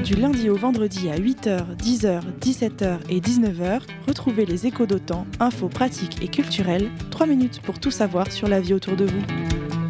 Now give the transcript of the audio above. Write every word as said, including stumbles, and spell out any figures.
Du lundi au vendredi à huit heures, dix heures, dix-sept heures et dix-neuf heures, retrouvez les échos d'Autan, infos pratiques et culturelles, trois minutes pour tout savoir sur la vie autour de vous.